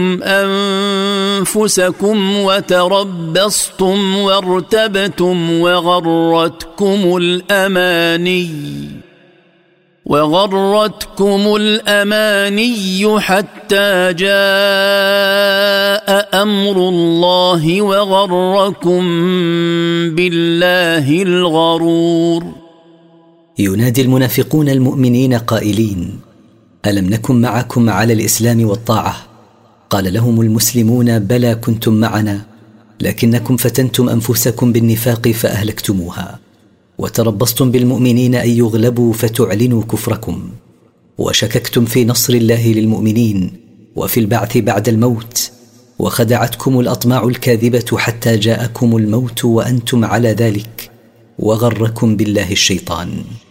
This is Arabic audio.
أنفسكم وتربصتم وارتبتم وغرتكم الأماني حتى جاء أمر الله وغركم بالله الغرور. ينادي المنافقون المؤمنين قائلين: ألم نكن معكم على الإسلام والطاعة؟ قال لهم المسلمون: بلى كنتم معنا، لكنكم فتنتم أنفسكم بالنفاق فأهلكتموها، وتربصتم بالمؤمنين أن يغلبوا فتعلنوا كفركم، وشككتم في نصر الله للمؤمنين وفي البعث بعد الموت، وخدعتكم الأطماع الكاذبة حتى جاءكم الموت وأنتم على ذلك، وغركم بالله الشيطان.